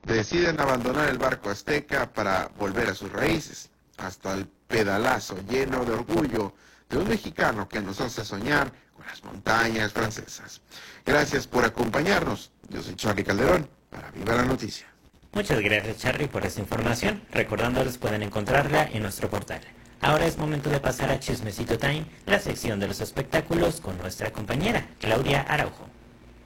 deciden abandonar el barco azteca para volver a sus raíces, hasta el pedalazo lleno de orgullo de un mexicano que nos hace soñar con las montañas francesas. Gracias por acompañarnos. Yo soy Charly Calderón para Viva la Noticia. Muchas gracias, Charly, por esta información. Recordándoles, pueden encontrarla en nuestro portal. Ahora es momento de pasar a Chismecito Time, la sección de los espectáculos con nuestra compañera Claudia Araujo.